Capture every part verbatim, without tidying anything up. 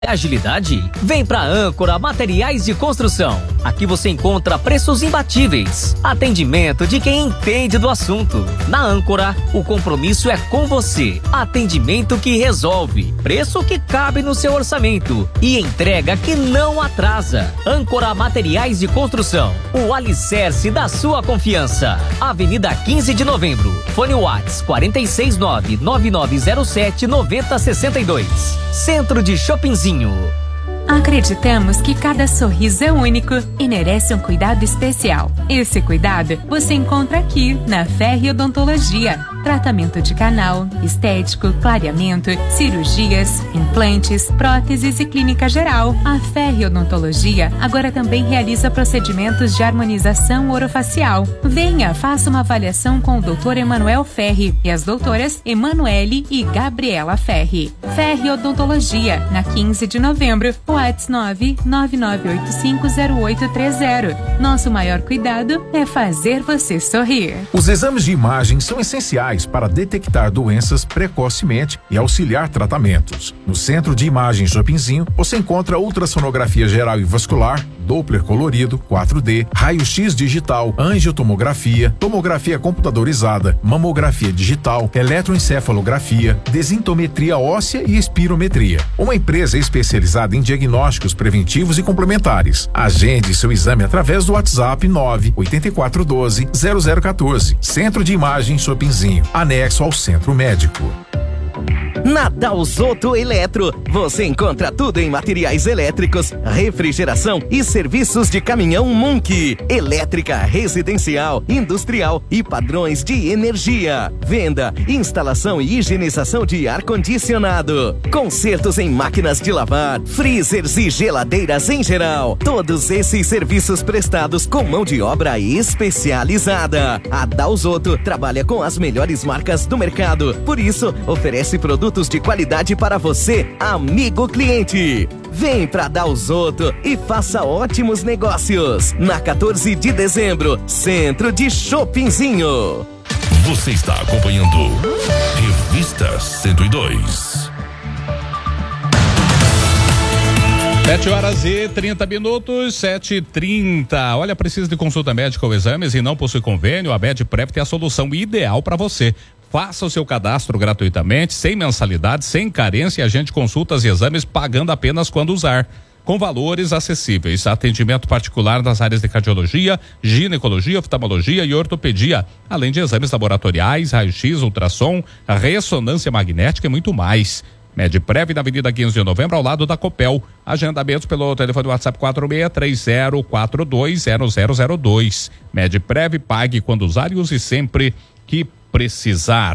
Agilidade? Vem pra Âncora Materiais de Construção. Aqui você encontra preços imbatíveis, atendimento de quem entende do assunto. Na Âncora, o compromisso é com você. Atendimento que resolve, preço que cabe no seu orçamento e entrega que não atrasa. Âncora Materiais de Construção, o alicerce da sua confiança. Avenida quinze de novembro. Fone Whats quatro seis nove, nove nove zero sete, nove zero seis dois. Centro de Shoppingzinho. Acreditamos que cada sorriso é único e merece um cuidado especial. Esse cuidado você encontra aqui na Ferri Odontologia. Tratamento de canal, estético, clareamento, cirurgias, implantes, próteses e clínica geral. A Ferri Odontologia agora também realiza procedimentos de harmonização orofacial. Venha, faça uma avaliação com o doutor Emanuel Ferri e as doutoras Emanuele e Gabriela Ferri. Ferri Odontologia, na quinze de novembro, Whats nove nove nove oito cinco zero oito três zero. Nosso maior cuidado é fazer você sorrir. Os exames de imagem são essenciais para detectar doenças precocemente e auxiliar tratamentos. No Centro de Imagem Shoppingzinho, você encontra ultrassonografia geral e vascular, Doppler colorido, quatro D, raio-x digital, angiotomografia, tomografia computadorizada, mamografia digital, eletroencefalografia, desintometria óssea e espirometria. Uma empresa especializada em diagnósticos preventivos e complementares. Agende seu exame através do WhatsApp nove oito quatro um dois zero zero um quatro. Centro de Imagem Shoppingzinho, anexo ao Centro Médico. Na Dalzotto Eletro, você encontra tudo em materiais elétricos, refrigeração e serviços de caminhão Munk, elétrica residencial, industrial e padrões de energia, venda, instalação e higienização de ar-condicionado, consertos em máquinas de lavar, freezers e geladeiras em geral. Todos esses serviços prestados com mão de obra especializada. A Dalzotto trabalha com as melhores marcas do mercado, por isso oferece produtos de qualidade para você, amigo cliente. Vem pra Dalzotto e faça ótimos negócios. Na quatorze de dezembro, Centro de Shoppingzinho. Você está acompanhando Revista cento e dois. sete horas e trinta minutos, sete e trinta. Olha, precisa de consulta médica ou exames e não possui convênio? A Medprev tem a solução ideal para você. Faça o seu cadastro gratuitamente, sem mensalidade, sem carência, e agende consultas e exames pagando apenas quando usar. Com valores acessíveis, atendimento particular nas áreas de cardiologia, ginecologia, oftalmologia e ortopedia, além de exames laboratoriais, raio-x, ultrassom, ressonância magnética e muito mais. Medprev na Avenida quinze de novembro, ao lado da Copel. Agendamentos pelo telefone WhatsApp quatro seis três zero quatro dois zero zero zero dois. Medprev, pague quando usar e use sempre que precisar.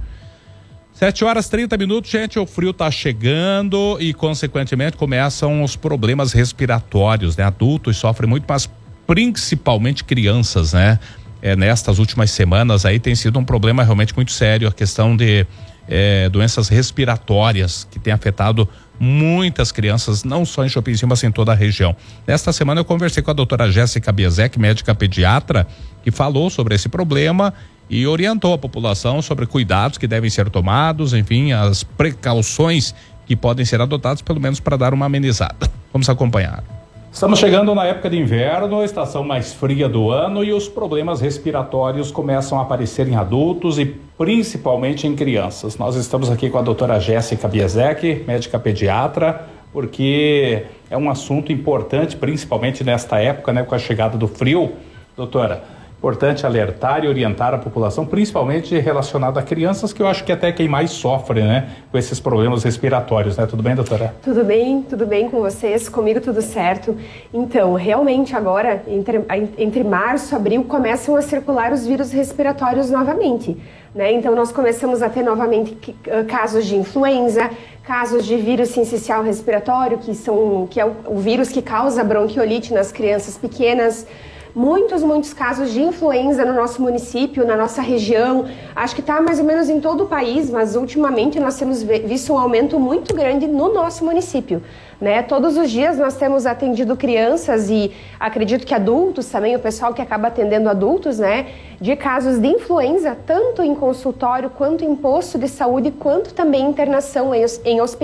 sete horas e trinta minutos, gente, o frio tá chegando e consequentemente começam os problemas respiratórios, né? Adultos sofrem muito, mas principalmente crianças, né? É, nestas últimas semanas aí tem sido um problema realmente muito sério, a questão de é, doenças respiratórias que tem afetado muitas crianças, não só em Shoppingzinho, mas em toda a região. Nesta semana eu conversei com a doutora Jéssica Biesek, médica pediatra, que falou sobre esse problema e orientou a população sobre cuidados que devem ser tomados, enfim, as precauções que podem ser adotadas, pelo menos para dar uma amenizada. Vamos acompanhar. Estamos chegando na época de inverno, a estação mais fria do ano, e os problemas respiratórios começam a aparecer em adultos e principalmente em crianças. Nós estamos aqui com a doutora Jéssica Biesek, médica pediatra, porque é um assunto importante, principalmente nesta época, né, com a chegada do frio. Doutora, importante alertar e orientar a população, principalmente relacionado a crianças, que eu acho que até quem mais sofre, né, com esses problemas respiratórios, né? Tudo bem, doutora? Tudo bem, tudo bem com vocês, comigo tudo certo. Então, realmente agora, entre, entre março e abril, começam a circular os vírus respiratórios novamente, né? Então, nós começamos a ter novamente casos de influenza, casos de vírus sincicial respiratório, que, são, que é o, o vírus que causa bronquiolite nas crianças pequenas. Muitos, muitos casos de influenza no nosso município, na nossa região. Acho que está mais ou menos em todo o país, mas ultimamente nós temos visto um aumento muito grande no nosso município, né? Todos os dias nós temos atendido crianças e acredito que adultos também, o pessoal que acaba atendendo adultos, né? De casos de influenza, tanto em consultório, quanto em posto de saúde, quanto também internação em, em hospital.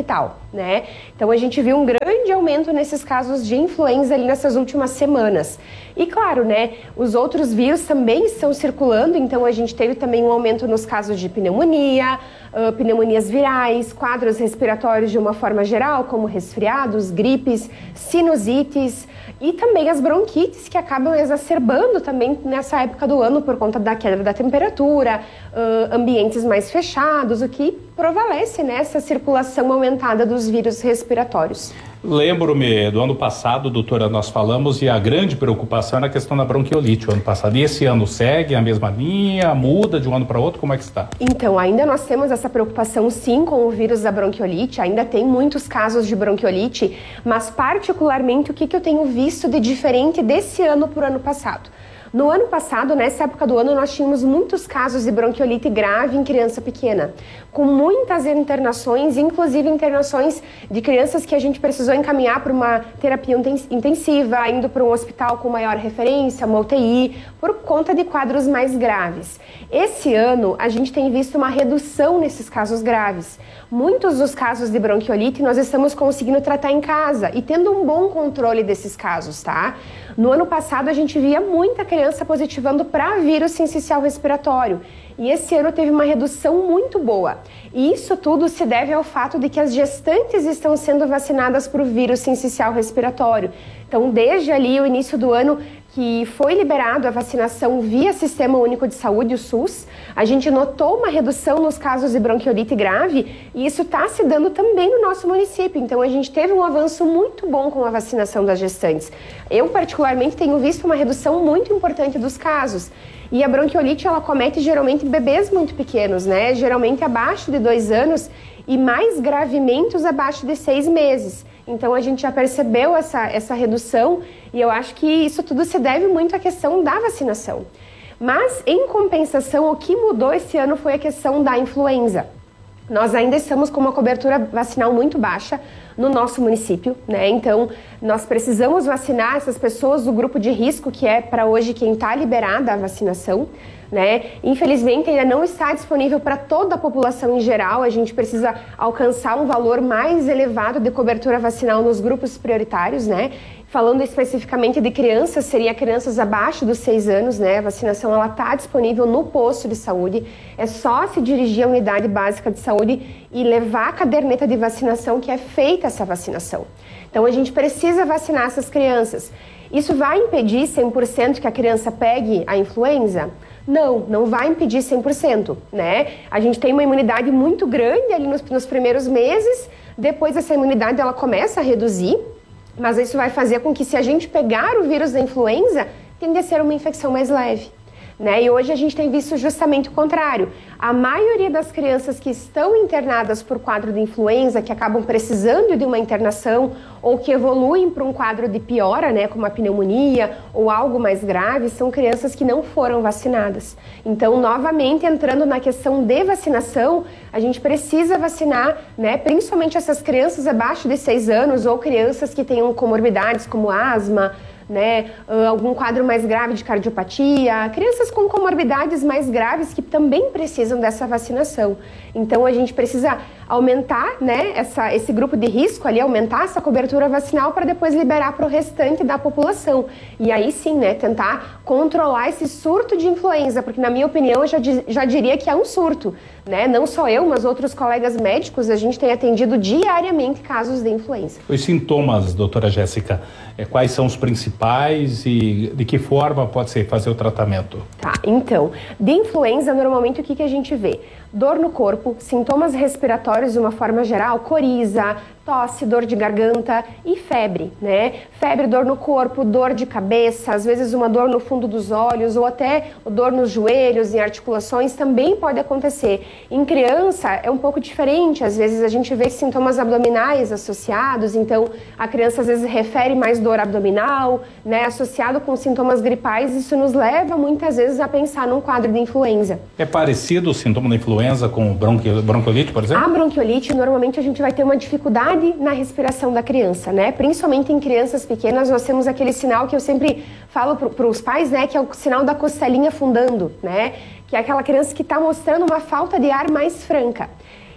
né? Então a gente viu um grande aumento nesses casos de influenza ali nessas últimas semanas. E claro, né, os outros vírus também estão circulando, então a gente teve também um aumento nos casos de pneumonia, uh, pneumonias virais, quadros respiratórios de uma forma geral, como resfriados, gripes, sinusites e também as bronquites, que acabam exacerbando também nessa época do ano por conta da queda da temperatura, uh, ambientes mais fechados, o que prevalece nessa circulação aumentada dos vírus respiratórios. Lembro-me do ano passado, doutora, nós falamos e a grande preocupação era a questão da bronquiolite o ano passado. E esse ano segue a mesma linha, muda de um ano para outro, como é que está? Então, ainda nós temos essa preocupação sim com o vírus da bronquiolite, ainda tem muitos casos de bronquiolite, mas particularmente o que, que eu tenho visto de diferente desse ano para o ano passado? No ano passado, nessa época do ano, nós tínhamos muitos casos de bronquiolite grave em criança pequena, com muitas internações, inclusive internações de crianças que a gente precisou encaminhar para uma terapia intensiva, indo para um hospital com maior referência, uma U T I, por conta de quadros mais graves. Esse ano, a gente tem visto uma redução nesses casos graves. Muitos dos casos de bronquiolite nós estamos conseguindo tratar em casa e tendo um bom controle desses casos, tá? No ano passado, a gente via muita criança positivando para vírus sincicial respiratório. E esse ano teve uma redução muito boa. E isso tudo se deve ao fato de que as gestantes estão sendo vacinadas para o vírus sincicial respiratório. Então, desde ali o início do ano que foi liberado a vacinação via Sistema Único de Saúde, o SUS, a gente notou uma redução nos casos de bronquiolite grave e isso está se dando também no nosso município. Então, a gente teve um avanço muito bom com a vacinação das gestantes. Eu, particularmente, tenho visto uma redução muito importante dos casos. E a bronquiolite, ela comete geralmente bebês muito pequenos, né? Geralmente abaixo de dois anos e mais gravemente os abaixo de seis meses. Então, a gente já percebeu essa, essa redução e eu acho que isso tudo se deve muito à questão da vacinação. Mas, em compensação, o que mudou esse ano foi a questão da influenza. Nós ainda estamos com uma cobertura vacinal muito baixa no nosso município, né? Então, nós precisamos vacinar essas pessoas do grupo de risco, que é para hoje quem está liberada a vacinação, né? Infelizmente, ainda não está disponível para toda a população em geral. A gente precisa alcançar um valor mais elevado de cobertura vacinal nos grupos prioritários, né? Falando especificamente de crianças, seria crianças abaixo dos seis anos, né? A vacinação ela está disponível no posto de saúde. É só se dirigir à unidade básica de saúde e levar a caderneta de vacinação que é feita essa vacinação. Então, a gente precisa vacinar essas crianças. Isso vai impedir cem por cento que a criança pegue a influenza? Não, não vai impedir cem por cento, né? A gente tem uma imunidade muito grande ali nos, nos primeiros meses, depois essa imunidade ela começa a reduzir, mas isso vai fazer com que, se a gente pegar o vírus da influenza, tende a ser uma infecção mais leve, né? E hoje a gente tem visto justamente o contrário. A maioria das crianças que estão internadas por quadro de influenza, que acabam precisando de uma internação ou que evoluem para um quadro de piora, né, como a pneumonia ou algo mais grave, são crianças que não foram vacinadas. Então, novamente, entrando na questão de vacinação, a gente precisa vacinar, né, principalmente essas crianças abaixo de seis anos ou crianças que tenham comorbidades como asma, né, algum quadro mais grave de cardiopatia, crianças com comorbidades mais graves que também precisam dessa vacinação. Então, a gente precisa aumentar, né, essa, esse grupo de risco ali, aumentar essa cobertura vacinal para depois liberar para o restante da população. E aí sim, né, tentar controlar esse surto de influenza, porque na minha opinião eu já, já diria que é um surto, né? Não só eu, mas outros colegas médicos, a gente tem atendido diariamente casos de influenza. Os sintomas, doutora Jéssica, é, quais são os principais e de que forma pode ser fazer o tratamento? Tá, então, de influenza, normalmente o que, que a gente vê? Dor no corpo, sintomas respiratórios de uma forma geral, coriza, tosse, dor de garganta e febre, né? Febre, dor no corpo, dor de cabeça, às vezes uma dor no fundo dos olhos ou até dor nos joelhos, em articulações, também pode acontecer. Em criança é um pouco diferente, às vezes a gente vê sintomas abdominais associados, então a criança às vezes refere mais dor abdominal, né? Associado com sintomas gripais, isso nos leva muitas vezes a pensar num quadro de influenza. É parecido o sintoma da influenza com bronqui... bronquiolite, por exemplo? A bronquiolite, normalmente a gente vai ter uma dificuldade na respiração da criança, né? Principalmente em crianças pequenas, nós temos aquele sinal que eu sempre falo para os pais, né? Que é o sinal da costelinha afundando, né? Que é aquela criança que está mostrando uma falta de ar mais franca.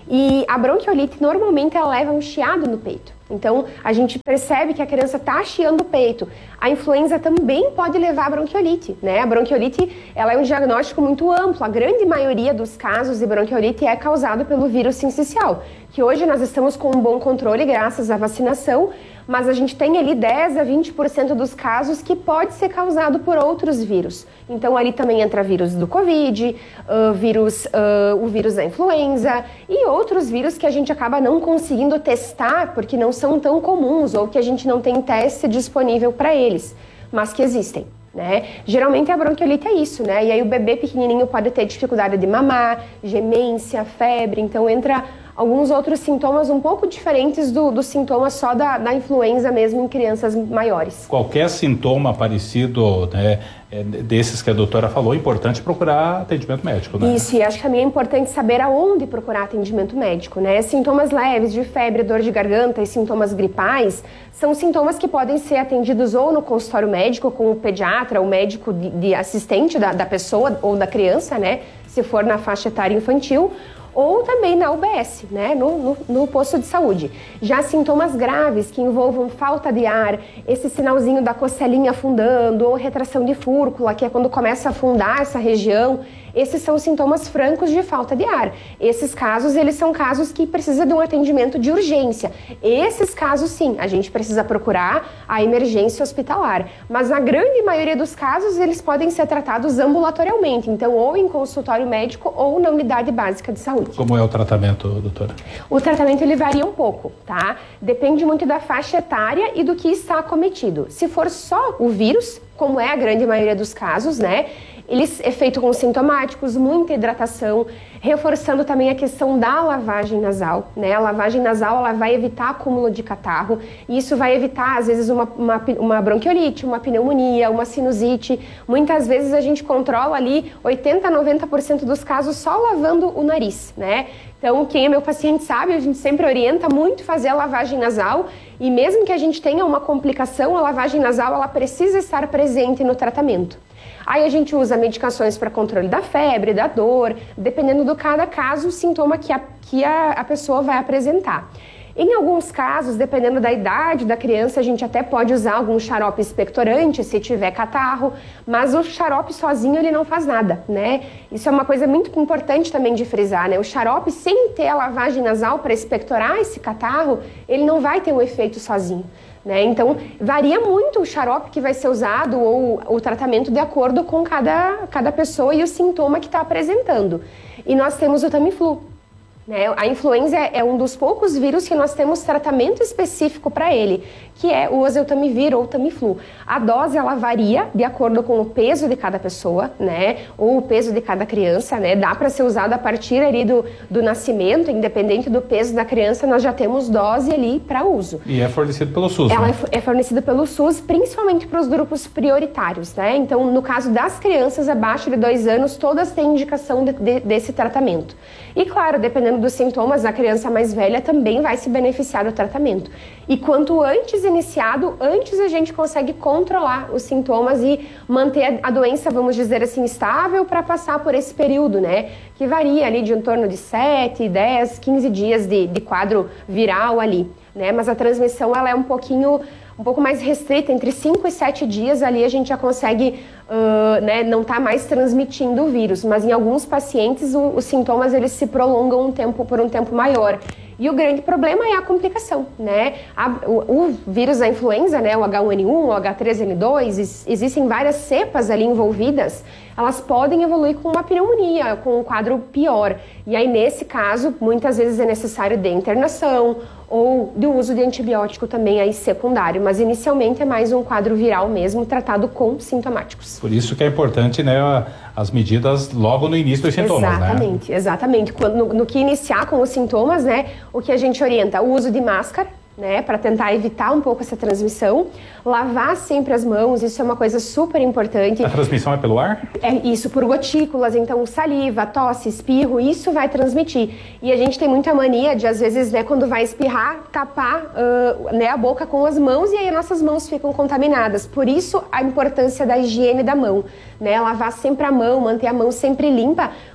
E a bronquiolite, normalmente, ela leva um chiado no peito. Então, a gente percebe que a criança está chiando o peito. A influenza também pode levar a bronquiolite, né? A bronquiolite, ela é um diagnóstico muito amplo. A grande maioria dos casos de bronquiolite é causado pelo vírus sincicial, que hoje nós estamos com um bom controle graças à vacinação, mas a gente tem ali dez a vinte por cento dos casos que pode ser causado por outros vírus. Então, ali também entra vírus do Covid, uh, vírus, uh, o vírus da influenza e outros vírus que a gente acaba não conseguindo testar porque não são tão comuns ou que a gente não tem teste disponível para eles, mas que existem. Né? Geralmente a bronquiolite é isso, né? E aí o bebê pequenininho pode ter dificuldade de mamar, gemência, febre, então entra alguns outros sintomas um pouco diferentes do, do sintoma só da, da influenza mesmo em crianças maiores. Qualquer sintoma parecido, né, desses que a doutora falou, é importante procurar atendimento médico, né? Isso, e acho que também é importante saber aonde procurar atendimento médico, né? Sintomas leves de febre, dor de garganta e sintomas gripais são sintomas que podem ser atendidos ou no consultório médico com o pediatra, o médico de, de assistente da, da pessoa ou da criança, né? Se for na faixa etária infantil, ou também na U B S, né, no, no, no posto de saúde. Já sintomas graves que envolvam falta de ar, esse sinalzinho da cocelinha afundando, ou retração de fúrcula, que é quando começa a afundar essa região, esses são sintomas francos de falta de ar. Esses casos, eles são casos que precisam de um atendimento de urgência. Esses casos, sim, a gente precisa procurar a emergência hospitalar. Mas na grande maioria dos casos, eles podem ser tratados ambulatorialmente, então ou em consultório médico ou na unidade básica de saúde. Como é o tratamento, doutora? O tratamento ele varia um pouco, tá? Depende muito da faixa etária e do que está acometido. Se for só o vírus, como é a grande maioria dos casos, né? Ele é feito com sintomáticos, muita hidratação, reforçando também a questão da lavagem nasal, né? A lavagem nasal, ela vai evitar acúmulo de catarro e isso vai evitar, às vezes, uma, uma, uma bronquiolite, uma pneumonia, uma sinusite. Muitas vezes a gente controla ali oitenta a noventa por cento dos casos só lavando o nariz, né? Então, quem é meu paciente sabe, a gente sempre orienta muito fazer a lavagem nasal e mesmo que a gente tenha uma complicação, a lavagem nasal, ela precisa estar presente no tratamento. Aí a gente usa medicações para controle da febre, da dor, dependendo do cada caso, o sintoma que a, que a, a pessoa vai apresentar. Em alguns casos, dependendo da idade da criança, a gente até pode usar algum xarope expectorante se tiver catarro, mas o xarope sozinho ele não faz nada, né? Isso é uma coisa muito importante também de frisar, né? O xarope, sem ter a lavagem nasal para expectorar esse catarro, ele não vai ter um efeito sozinho. Né? Então, varia muito o xarope que vai ser usado ou o tratamento de acordo com cada, cada pessoa e o sintoma que está apresentando. E nós temos o Tamiflu. Né? A influenza é um dos poucos vírus que nós temos tratamento específico para ele, que é o oseltamivir ou Tamiflu. A dose ela varia de acordo com o peso de cada pessoa, né? Ou o peso de cada criança, né? Dá para ser usado a partir ali do, do nascimento, independente do peso da criança, nós já temos dose ali para uso. E é fornecido pelo SUS, Ela né? é fornecida pelo SUS, principalmente para os grupos prioritários, né? Então, no caso das crianças abaixo de dois anos, todas têm indicação de, de, desse tratamento. E claro, dependendo dos sintomas, a criança mais velha também vai se beneficiar do tratamento. E quanto antes iniciado, antes a gente consegue controlar os sintomas e manter a doença, vamos dizer assim, estável para passar por esse período, né? Que varia ali de em torno de sete, dez, quinze dias de, de quadro viral ali, né? Mas a transmissão, ela é um pouquinho... um pouco mais restrita, entre cinco e sete dias ali a gente já consegue uh, né, não estar tá mais transmitindo o vírus, mas em alguns pacientes o, os sintomas eles se prolongam um tempo, por um tempo maior. E o grande problema é a complicação, né? A, o, o vírus da influenza, né, o H um N um, o H três N dois, is, existem várias cepas ali envolvidas, elas podem evoluir com uma pneumonia, com um quadro pior. E aí, nesse caso, muitas vezes é necessário de internação ou do uso de antibiótico também aí secundário, mas inicialmente é mais um quadro viral mesmo, tratado com sintomáticos. Por isso que é importante, né, as medidas logo no início dos sintomas, exatamente, né? Exatamente, quando, no, no que iniciar com os sintomas, né, o que a gente orienta, o uso de máscara, né, para tentar evitar um pouco essa transmissão, lavar sempre as mãos, isso é uma coisa super importante. A transmissão é pelo ar? É isso, por gotículas, então saliva, tosse, espirro, isso vai transmitir. E a gente tem muita mania de, às vezes, né, quando vai espirrar, tapar uh, né, a boca com as mãos e aí nossas mãos ficam contaminadas. Por isso, a importância da higiene da mão, né, lavar sempre a mão, manter a mão sempre limpa,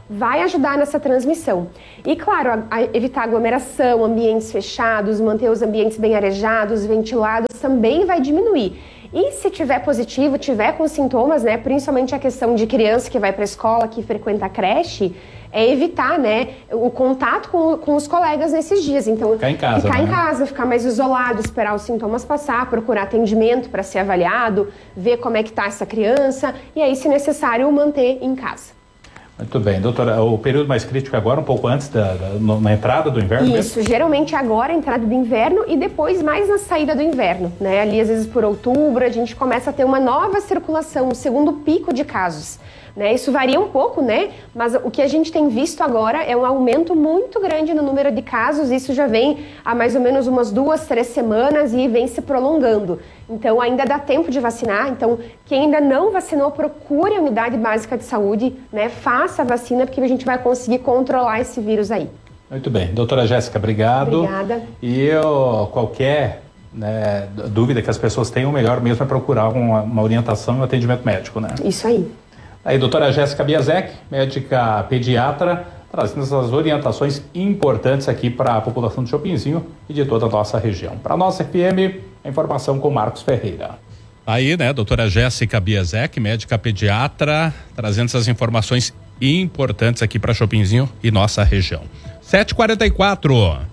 vai ajudar nessa transmissão. E claro, a, a evitar aglomeração, ambientes fechados, manter os ambientes bem arejados, ventilados, também vai diminuir. E se tiver positivo, tiver com sintomas, né, principalmente a questão de criança que vai para a escola, que frequenta a creche, é evitar, né, o contato com, com os colegas nesses dias. Então, ficar em casa, ficar né? em casa, ficar mais isolado, esperar os sintomas passar, procurar atendimento para ser avaliado, ver como é que está essa criança e aí, se necessário, manter em casa. Muito bem, doutora, o período mais crítico agora, um pouco antes da, da no, na entrada do inverno? Isso, mesmo? Geralmente agora a entrada do inverno e depois mais na saída do inverno, né? Ali às vezes por outubro a gente começa a ter uma nova circulação, um segundo pico de casos. Né? Isso varia um pouco, né? Mas o que a gente tem visto agora é um aumento muito grande no número de casos. Isso já vem há mais ou menos umas duas, três semanas e vem se prolongando. Então ainda dá tempo de vacinar. Então quem ainda não vacinou, procure a unidade básica de saúde, né? Faça a vacina porque a gente vai conseguir controlar esse vírus aí. Muito bem. Doutora Jéssica, obrigado. Obrigada. E eu, qualquer né, dúvida que as pessoas tenham, o melhor mesmo é procurar uma, uma orientação e um atendimento médico, né? Isso aí. Aí, doutora Jéssica Biasek, médica pediatra, trazendo essas orientações importantes aqui para a população de Chopinzinho e de toda a nossa região. Para a nossa F M, a informação com Marcos Ferreira. Aí, né, doutora Jéssica Biasek, médica pediatra, trazendo essas informações importantes aqui para Chopinzinho e nossa região. sete e quarenta e quatro.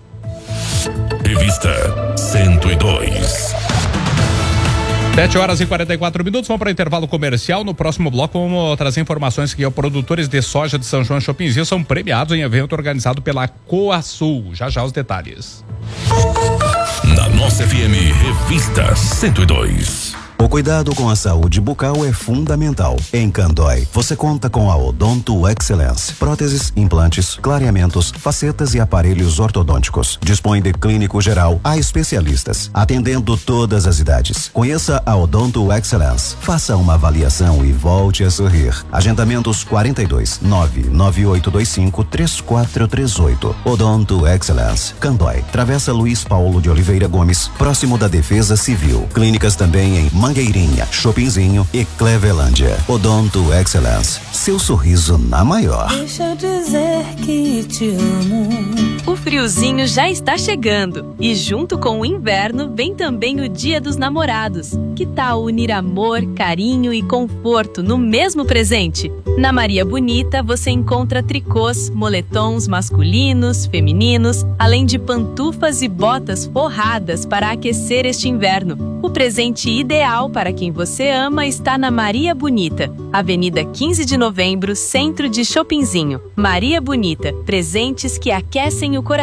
Revista cento e dois. sete horas e quarenta e quatro minutos, vamos para o intervalo comercial. No próximo bloco vamos trazer informações que os produtores de soja de São João e Chopinzinho são premiados em evento organizado pela Coasul. Já já os detalhes. Na nossa F M, Revista cento e dois. O cuidado com a saúde bucal é fundamental. Em Candói, você conta com a Odonto Excellence. Próteses, implantes, clareamentos, facetas e aparelhos ortodônticos. Dispõe de clínico geral a especialistas, atendendo todas as idades. Conheça a Odonto Excellence. Faça uma avaliação e volte a sorrir. Agendamentos quarenta e dois, nove nove oito dois cinco, três quatro três oito. Odonto Excellence. Candói, Travessa Luiz Paulo de Oliveira Gomes, próximo da Defesa Civil. Clínicas também em Mangueirinha, Chopinzinho e Clevelândia. Odonto Excellence. Seu sorriso na maior. Deixa eu dizer que te amo. O friozinho já está chegando e junto com o inverno vem também o Dia dos Namorados. Que tal unir amor, carinho e conforto no mesmo presente? Na Maria Bonita você encontra tricôs, moletons masculinos, femininos, além de pantufas e botas forradas para aquecer este inverno. O presente ideal para quem você ama está na Maria Bonita, Avenida quinze de Novembro, centro de Chopinzinho. Maria Bonita, presentes que aquecem o coração.